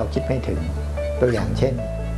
คิดไม่ถึงตัวอย่างเช่น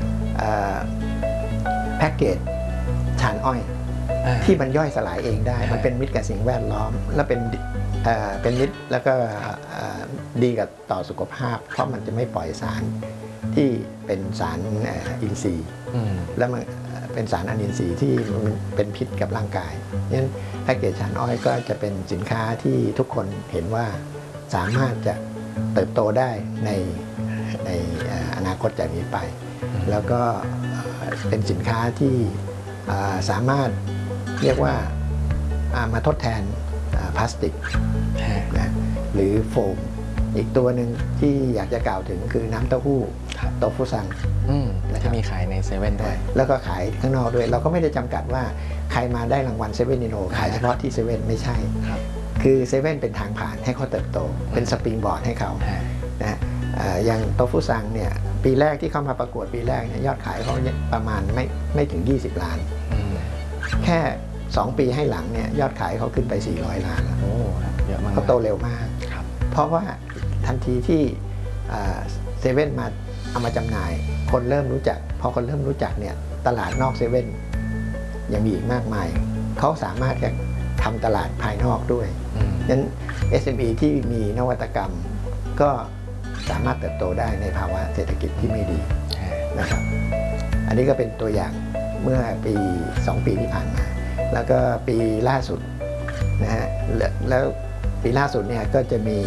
แพ็กเกจชานอ้อยที่มันย่อยสลายเองได้มันเป็นมิตรกับสิ่งแวดล้อมและเป็นมิตรแล้วก็ดีกับต่อสุขภาพเพราะมันจะไม่ปล่อยสารที่เป็นสารอินทรีย์แล้วมันเป็นสารอนินทรีย์ที่มันเป็นพิษกับร่างกายงั้นแพ็กเกจชานอ้อยก็จะเป็นสินค้าที่ทุกคนเห็นว่าสามารถจะเติบโตได้ในอนาคตจากนี้ไปแล้วก็เป็นสินค้าที่สามารถเรียกว่ามาทดแทนพลาสติกนะหรือโฟมอีกตัวหนึ่งที่อยากจะกล่าวถึงคือน้ำเต้าหู้โตฟุซังที่มีขายในเซเว่นด้วยแล้วก็ขายข้างนอกด้วยเราก็ไม่ได้จำกัดว่าใครมาได้รางวัลเซเว่นอินโนขายเฉพาะที่เซเว่นไม่ใช่คือเซเว่นเป็นทางผ่านให้เขาเติบโตเป็นสปริงบอร์ดให้เขานะอย่างโตฟุซังเนี่ยปีแรกที่เข้ามาประกวดปีแรกเนี่ยยอดขายเขาประมาณไม่ถึง20 ล้านแค่2 ปีให้หลังเนี่ยยอดขายเขาขึ้นไป400 ล้านแล้วเยอะมากเขาโตเร็วมากเพราะว่าทันทีที่เซเว่นมาเอามาจำหน่ายคนเริ่มรู้จักพอคนเริ่มรู้จักเนี่ยตลาดนอกเซเว่นยังมีอีกมากมายเขาสามารถจะทำตลาดภายนอกด้วยนั้น SME ที่มีนวัตกรรมก็สามารถเติบโตได้ในภาวะเศรษฐกิจที่ไม่ดีนะครับอันนี้ก็เป็นตัวอย่างเมื่อปี2 ปีที่ผ่านมาแล้วก็ปีล่าสุดนะฮะแล้วปีล่าสุดเนี่ยก็จะมี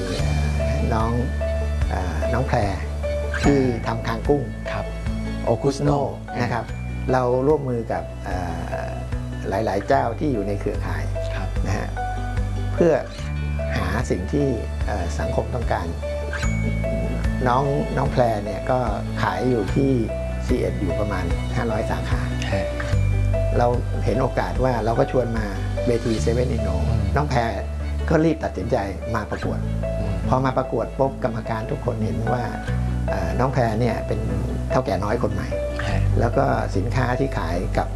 น้องแพรที่ทำคางกุ้งโอคุสโนนะครับเราร่วมมือกับหลายๆเจ้าที่อยู่ในเครือข่ายนะฮะเพื่อหาสิ่งที่สังคมต้องการน้องแพรเนี่ยก็ขายอยู่ที่ C1 อยู่ประมาณ500 สาขาเราเห็นโอกาสว่าเราก็ชวนมาเวทีเซเว่นอินโนน้องแพรก็รีบตัดสินใจมาประกวดพอมาประกวดปุ๊บกรรมการทุกคนเห็นว่าน้องแพรเนี่ยเป็นเท่าแก่น้อยคนใหม่แล้วก็สินค้าที่ขายกับ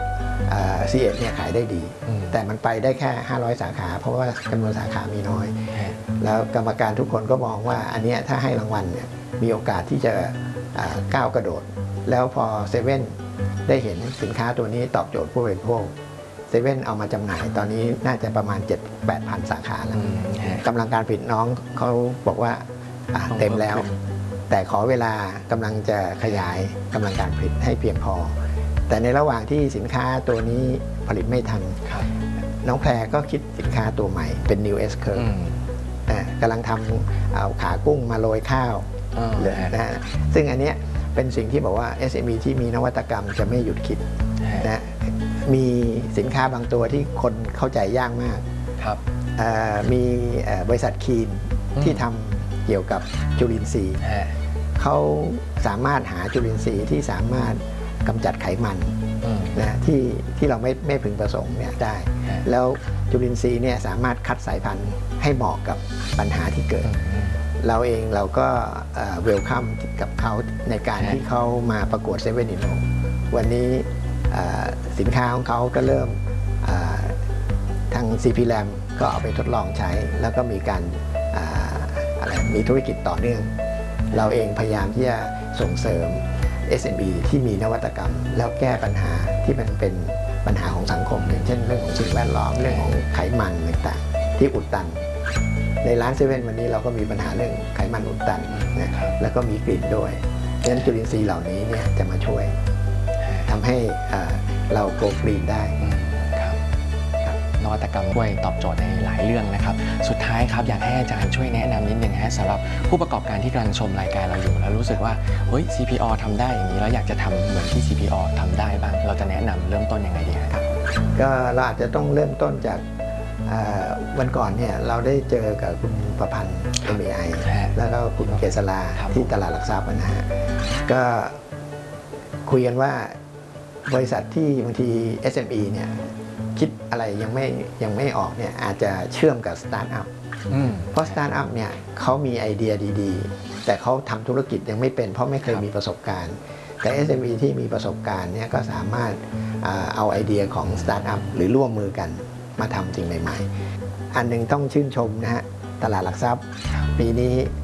C1เนี่ยขายได้ดีแต่มันไปได้แค่500 สาขาเพราะว่าจำนวนสาขามีน้อยแล้วกรรมการทุกคนก็มองว่าอันนี้ถ้าให้รางวัลเนี่ยมีโอกาสที่จะก้าวกระโดดแล้วพอเซเว่นได้เห็นสินค้าตัวนี้ตอบโจทย์ผู้บริโภคเซเว่นเอามาจำหน่ายตอนนี้น่าจะประมาณ 7-8,000 สาขาแล้วกำลังการผลิตน้องเขาบอกว่าเต็มแล้วแต่ขอเวลากำลังจะขยายกำลังการผลิตให้เพียงพอแต่ในระหว่างที่สินค้าตัวนี้ผลิตไม่ทันน้องแพรก็คิดสินค้าตัวใหม่เป็น New S Curve กำลังทำเอาขากุ้งมาโรยข้าวนะซึ่งอันนี้เป็นสิ่งที่บอกว่า SME ที่มีนวัตกรรมจะไม่หยุดคิดนะมีสินค้าบางตัวที่คนเข้าใจยากมากมีบริษัทคีนที่ทำเกี่ยวกับจุลินทรีย์เขาสามารถหาจุลินทรีย์ที่สามารถกำจัดไขมันนะที่เราไม่พึงประสงค์เนี่ยได้แล้วจุลินทรีย์เนี่ยสามารถคัดสายพันธุ์ให้เหมาะกับปัญหาที่เกิดเราก็เวลคัมกับเขาในการที่เขามาประกวดเซเว่นอินโนวันนี้สินค้าของเขาก็เริ่มทาง CP Lam ก็เอาไปทดลองใช้แล้วก็มีการมีธุรกิจต่อเนื่องเราเองพยายามที่จะส่งเสริม SME ที่มีนวัตกรรมแล้วแก้ปัญหาที่มันเป็นปัญหาของสังคมอย่างเช่นเรื่องของสิ่งแวดล้อมเรื่องของไขมันต่างๆที่อุดตันในร้านเซเว่นวันนี้เราก็มีปัญหาเรื่องไขมันอุดตันนะแล้วก็มีกลิ่นด้วยดังนั้นจุลินทรีย์เหล่านี้เนี่ยจะมาช่วยทำให้เราโกลกรีนได้นวัตกรรมช่วยตอบโจทย์ในหลายเรื่องนะครับสุดท้ายครับอยากให้อาจารย์ช่วยแนะนำนิดนึงฮะสำหรับผู้ประกอบการที่กำลังชมรายการเราอยู่แล้วรู้สึกว่าเฮ้ย CPO ทำได้อย่างนี้แล้วอยากจะทำเหมือนที่ CPO ทำได้บ้างเราจะแนะนำเริ่มต้นยังไงดีครับก็เราอาจจะต้องเริ่มต้นจากวันก่อนเนี่ยเราได้เจอกับคุณประพันธ์ MAI แล้วก็คุณเกษราที่ตลาดหลักทรัพย์นะฮะก็คุยกันว่าบริษัทที่บางที SME เนี่ยคิดอะไรยังไม่ออกเนี่ยอาจจะเชื่อมกับสตาร์ทอัพเพราะสตาร์ทอัพเนี่ยเขามีไอเดียดีๆแต่เขาทำธุรกิจยังไม่เป็นเพราะไม่เคยมีประสบการณ์แต่ SME ที่มีประสบการณ์เนี่ยก็สามารถเอาไอเดียของสตาร์ทอัพหรือร่วมมือกันมาทำสิ่งใหม่ๆอันหนึ่งต้องชื่นชมนะฮะตลาดหลักทรัพย์ปีนี้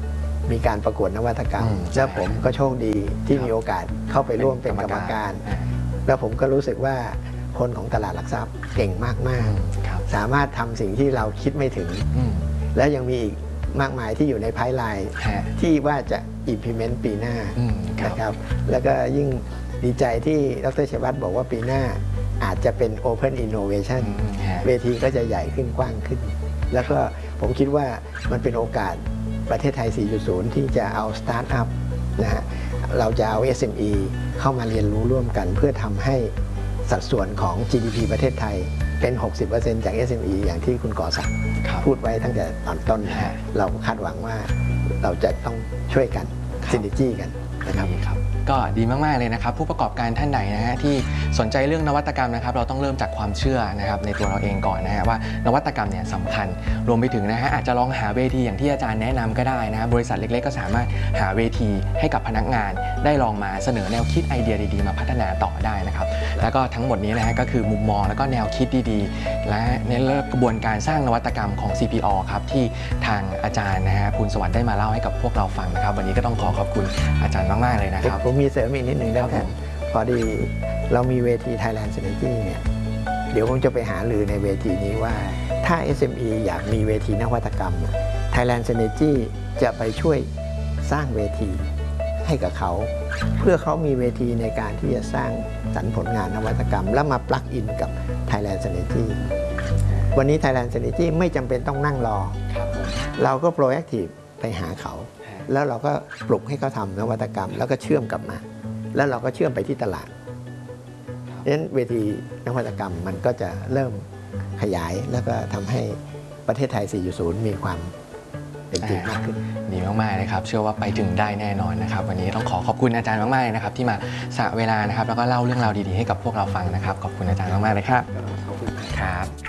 มีการประกวดนวัตกรรมแล้วผมก็โชคดีที่มีโอกาสเข้าไปร่วมเป็นกรรมการ แล้วผมก็รู้สึกว่าคนของตลาดหลักทรัพย์เก่งมากๆสามารถทำสิ่งที่เราคิดไม่ถึงและยังมีอีกมากมายที่อยู่ในไพป์ไลน์ที่ว่าจะ implement ปีหน้านะครับแล้วก็ยิ่งดีใจที่ดร.ชัยวัฒน์บอกว่าปีหน้าอาจจะเป็น Open Innovation เวทีก็จะใหญ่ขึ้นกว้างขึ้นแล้วก็ผมคิดว่ามันเป็นโอกาสประเทศไทย 4.0 ที่จะเอาสตาร์ทอัพนะฮะเราจะเอา SME เข้ามาเรียนรู้ร่วมกันเพื่อทำให้สัดส่วนของ GDP ประเทศไทยเป็น 60% จาก SME อย่างที่คุณก่อศักดิ์พูดไว้ตั้งแต่ตอนต้นนะฮะเราคาดหวังว่าเราจะต้องช่วยกันซินดิจี้กันนะครับก็ดีมากๆเลยนะครับผู้ประกอบการท่านไหนนะฮะที่สนใจเรื่องนวัตกรรมนะครับเราต้องเริ่มจากความเชื่อนะครับในตัวเราเองก่อนนะฮะว่านวัตกรรมเนี่ยสำคัญรวมไปถึงนะฮะอาจจะลองหาเวทีอย่างที่อาจารย์แนะนำก็ได้นะบริษัทเล็กๆก็สามารถหาเวทีให้กับพนักงานได้ลองมาเสนอแนวคิดไอเดียดีๆมาพัฒนาต่อได้นะครับแล้วก็ทั้งหมดนี้นะฮะก็คือมุมมองแล้วก็แนวคิดดีๆและในกระบวนการสร้างนวัตกรรมของ CPO ครับที่ทางอาจารย์นะฮะภูลสวัสดิ์ได้มาเล่าให้กับพวกเราฟังนะครับวันนี้ก็ต้องขอบคุณอาจารย์มากๆเลยนะครับผมมีเสริมอีกนิดนึงได้ครับพอดีเรามีเวที Thailand Synergy เนี่ยเดี๋ยวผมจะไปหาลือในเวทีนี้ว่าถ้า SME อยากมีเวทีนวัตกรรม Thailand Synergy จะไปช่วยสร้างเวทีให้กับเขาเพื่อเขามีเวทีในการที่จะสร้างสรรค์ผลงานนวัตกรรมแล้วมาปลั๊กอินกับ Thailand Synergy วันนี้ Thailand Synergy ไม่จำเป็นต้องนั่งรอเราก็ proactive ไปหาเขาแล้วเราก็ปลุกให้เขาทำนวัตกรรมแล้วก็เชื่อมกลับมาแล้วเราก็เชื่อมไปที่ตลาดดังนั้นเวทีนวัตกรรมมันก็จะเริ่มขยายแล้วก็ทำให้ประเทศไทย 4.0 มีความเป็นจริงมากขึ้นดีมากๆนะครับเชื่อว่าไปถึงได้แน่นอนนะครับวันนี้ต้องขอบคุณอาจารย์มากๆนะครับที่มาสละเวลานะครับแล้วก็เล่าเรื่องราวดีๆให้กับพวกเราฟังนะครับขอบคุณอาจารย์มากๆเลยครับขอบคุณครับ